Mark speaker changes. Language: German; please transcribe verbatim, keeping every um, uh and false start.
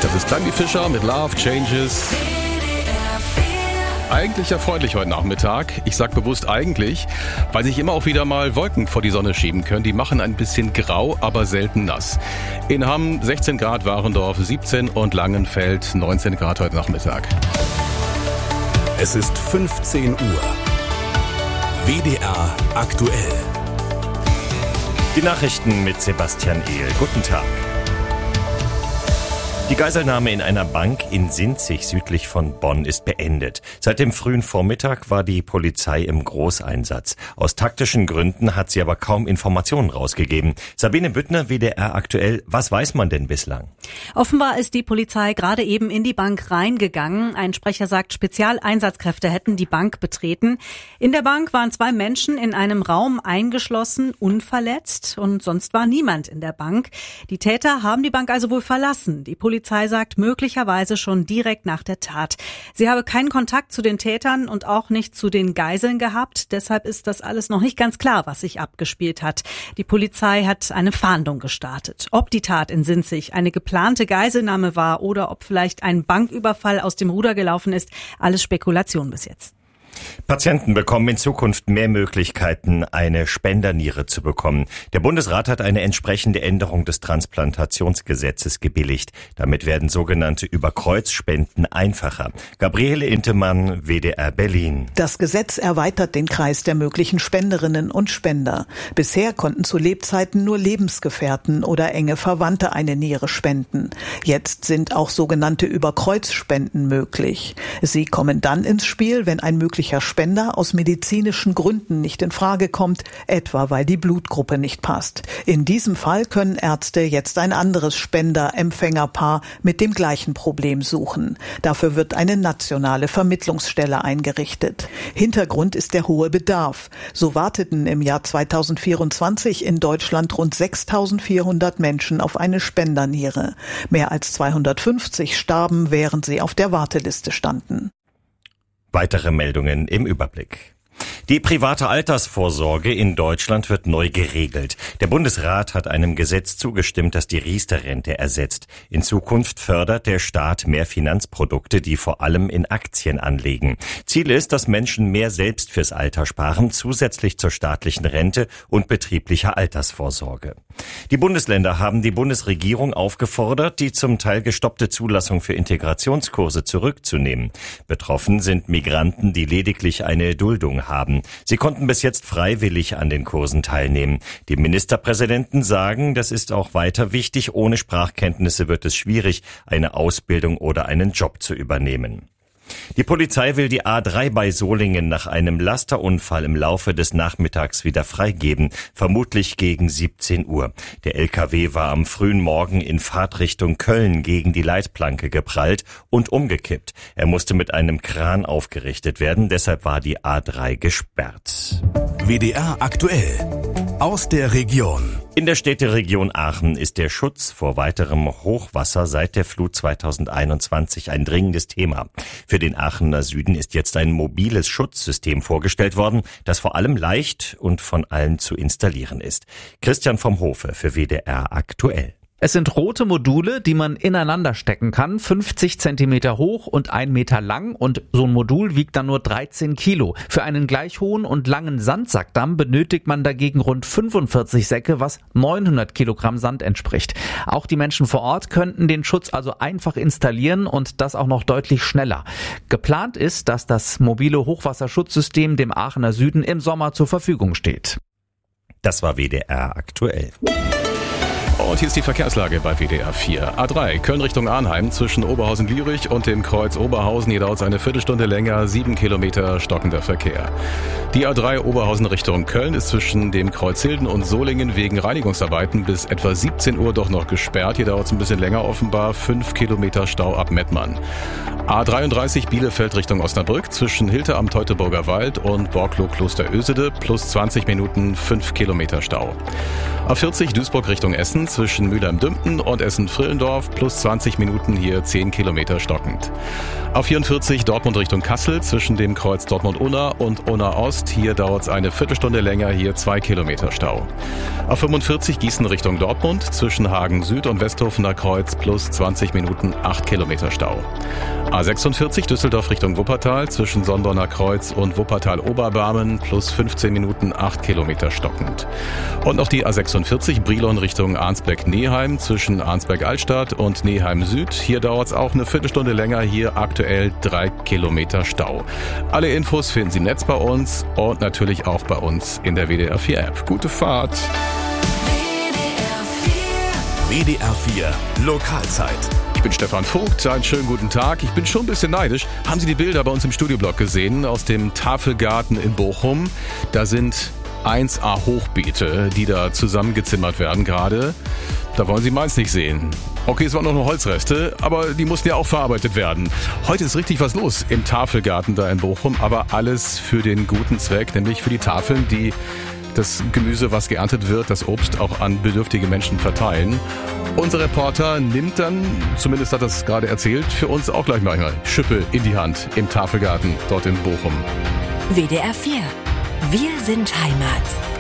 Speaker 1: Das ist Clemmy Fischer mit Love Changes. Eigentlich ja freundlich heute Nachmittag. Ich sag bewusst eigentlich, weil sich immer auch wieder mal Wolken vor die Sonne schieben können. Die machen ein bisschen grau, aber selten nass. In Hamm sechzehn Grad, Warendorf siebzehn und Langenfeld neunzehn Grad heute Nachmittag.
Speaker 2: Es ist fünfzehn Uhr. W D R aktuell.
Speaker 3: Die Nachrichten mit Sebastian Ehl. Guten Tag. Die Geiselnahme in einer Bank in Sinzig südlich von Bonn ist beendet. Seit dem frühen Vormittag war die Polizei im Großeinsatz. Aus taktischen Gründen hat sie aber kaum Informationen rausgegeben. Sabine Büttner, W D R aktuell. Was weiß man denn bislang?
Speaker 4: Offenbar ist die Polizei gerade eben in die Bank reingegangen. Ein Sprecher sagt, Spezialeinsatzkräfte hätten die Bank betreten. In der Bank waren zwei Menschen in einem Raum eingeschlossen, unverletzt, und sonst war niemand in der Bank. Die Täter haben die Bank also wohl verlassen. Die Polizei Die Polizei sagt, möglicherweise schon direkt nach der Tat. Sie habe keinen Kontakt zu den Tätern und auch nicht zu den Geiseln gehabt. Deshalb ist das alles noch nicht ganz klar, was sich abgespielt hat. Die Polizei hat eine Fahndung gestartet. Ob die Tat in Sinzig eine geplante Geiselnahme war oder ob vielleicht ein Banküberfall aus dem Ruder gelaufen ist, alles Spekulation bis jetzt.
Speaker 3: Patienten bekommen in Zukunft mehr Möglichkeiten, eine Spenderniere zu bekommen. Der Bundesrat hat eine entsprechende Änderung des Transplantationsgesetzes gebilligt. Damit werden sogenannte Überkreuzspenden einfacher. Gabriele Intemann, W D R Berlin.
Speaker 5: Das Gesetz erweitert den Kreis der möglichen Spenderinnen und Spender. Bisher konnten zu Lebzeiten nur Lebensgefährten oder enge Verwandte eine Niere spenden. Jetzt sind auch sogenannte Überkreuzspenden möglich. Sie kommen dann ins Spiel, wenn ein möglicher Spender aus medizinischen Gründen nicht in Frage kommt, etwa weil die Blutgruppe nicht passt. In diesem Fall können Ärzte jetzt ein anderes Spender-Empfängerpaar mit dem gleichen Problem suchen. Dafür wird eine nationale Vermittlungsstelle eingerichtet. Hintergrund ist der hohe Bedarf. So warteten im Jahr zweitausendvierundzwanzig in Deutschland rund sechstausendvierhundert Menschen auf eine Spenderniere. Mehr als zweihundertfünfzig starben, während sie auf der Warteliste standen.
Speaker 3: Weitere Meldungen im Überblick. Die private Altersvorsorge in Deutschland wird neu geregelt. Der Bundesrat hat einem Gesetz zugestimmt, das die Riester-Rente ersetzt. In Zukunft fördert der Staat mehr Finanzprodukte, die vor allem in Aktien anlegen. Ziel ist, dass Menschen mehr selbst fürs Alter sparen, zusätzlich zur staatlichen Rente und betrieblicher Altersvorsorge. Die Bundesländer haben die Bundesregierung aufgefordert, die zum Teil gestoppte Zulassung für Integrationskurse zurückzunehmen. Betroffen sind Migranten, die lediglich eine Duldung haben. Sie konnten bis jetzt freiwillig an den Kursen teilnehmen. Die Ministerpräsidenten sagen, das ist auch weiter wichtig. Ohne Sprachkenntnisse wird es schwierig, eine Ausbildung oder einen Job zu übernehmen. Die Polizei will die A drei bei Solingen nach einem Lasterunfall im Laufe des Nachmittags wieder freigeben, vermutlich gegen siebzehn Uhr. Der L K W war am frühen Morgen in Fahrtrichtung Köln gegen die Leitplanke geprallt und umgekippt. Er musste mit einem Kran aufgerichtet werden, deshalb war die A drei gesperrt.
Speaker 2: W D R aktuell. Aus der Region.
Speaker 3: In der Städteregion Aachen ist der Schutz vor weiterem Hochwasser seit der Flut zweitausendeinundzwanzig ein dringendes Thema. Für den Aachener Süden ist jetzt ein mobiles Schutzsystem vorgestellt worden, das vor allem leicht und von allen zu installieren ist. Christian vom Hofe für W D R aktuell.
Speaker 6: Es sind rote Module, die man ineinander stecken kann, fünfzig Zentimeter hoch und ein Meter lang, und so ein Modul wiegt dann nur dreizehn Kilo. Für einen gleich hohen und langen Sandsackdamm benötigt man dagegen rund fünfundvierzig Säcke, was neunhundert Kilogramm Sand entspricht. Auch die Menschen vor Ort könnten den Schutz also einfach installieren und das auch noch deutlich schneller. Geplant ist, dass das mobile Hochwasserschutzsystem dem Aachener Süden im Sommer zur Verfügung steht.
Speaker 3: Das war W D R aktuell.
Speaker 1: Und hier ist die Verkehrslage bei W D R vier. A drei, Köln Richtung Arnheim zwischen Oberhausen-Lierich und dem Kreuz Oberhausen. Hier dauert es eine Viertelstunde länger, sieben Kilometer stockender Verkehr. Die A drei Oberhausen Richtung Köln ist zwischen dem Kreuz Hilden und Solingen wegen Reinigungsarbeiten bis etwa siebzehn Uhr doch noch gesperrt. Hier dauert es ein bisschen länger offenbar, fünf Kilometer Stau ab Mettmann. A dreiunddreißig Bielefeld Richtung Osnabrück zwischen Hilte am Teutoburger Wald und Borklow-Klosterösede plus zwanzig Minuten, fünf Kilometer Stau. A vierzig Duisburg Richtung Essen zwischen Mülheim-Dümpten und Essen-Frillendorf plus zwanzig Minuten hier zehn Kilometer stockend. A vierundvierzig Dortmund Richtung Kassel zwischen dem Kreuz Dortmund-Unna und Unna-Ost. Hier dauert es eine Viertelstunde länger, hier zwei Kilometer Stau. A fünfundvierzig Gießen Richtung Dortmund zwischen Hagen Süd und Westhofener Kreuz plus zwanzig Minuten acht Kilometer Stau. A sechsundvierzig Düsseldorf Richtung Wuppertal zwischen Sondorner Kreuz und Wuppertal-Oberbarmen plus fünfzehn Minuten acht Kilometer stockend. Und noch die A sechsundvierzig Brilon Richtung Arnsberg-Neheim zwischen Arnsberg-Altstadt und Neheim-Süd. Hier dauert es auch eine Viertelstunde länger, hier aktuell drei Kilometer Stau. Alle Infos finden Sie im Netz bei uns und natürlich auch bei uns in der W D R vier App. Gute Fahrt!
Speaker 2: W D R vier Lokalzeit.
Speaker 1: Ich bin Stefan Vogt, einen schönen guten Tag. Ich bin schon ein bisschen neidisch. Haben Sie die Bilder bei uns im Studioblog gesehen aus dem Tafelgarten in Bochum? Da sind eins A Hochbeete, die da zusammengezimmert werden gerade. Da wollen Sie meins nicht sehen. Okay, es waren noch nur Holzreste, aber die mussten ja auch verarbeitet werden. Heute ist richtig was los im Tafelgarten da in Bochum, aber alles für den guten Zweck, nämlich für die Tafeln, die das Gemüse, was geerntet wird, das Obst auch an bedürftige Menschen verteilen. Unser Reporter nimmt dann, zumindest hat er es gerade erzählt, für uns auch gleich manchmal Schippe in die Hand im Tafelgarten dort in Bochum.
Speaker 7: W D R vier. Wir sind Heimat.